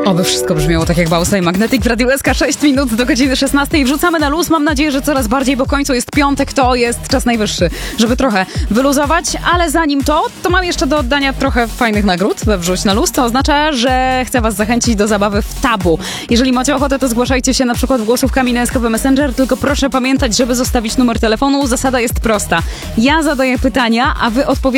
Oby wszystko brzmiało tak jak Bausa i Magnetic w Radiu SK. 6 minut do godziny 16. Wrzucamy na luz. Mam nadzieję, że coraz bardziej, bo w końcu jest piątek, to jest czas najwyższy, żeby trochę wyluzować. Ale zanim to mam jeszcze do oddania trochę fajnych nagród we Wrzuć na luz. To oznacza, że chcę was zachęcić do zabawy w Tabu. Jeżeli macie ochotę, to zgłaszajcie się na przykład głosówkami na SKP Messenger, tylko proszę pamiętać, żeby zostawić numer telefonu. Zasada jest prosta. Ja zadaję pytania, a wy odpowiadacie